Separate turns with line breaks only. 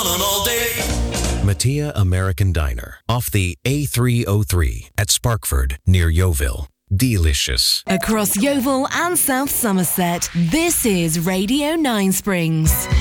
all day.
Mattia American Diner, off the A303 at Sparkford, near Yeovil. Delicious.
Across Yeovil and South Somerset, this is Radio 9 Springs.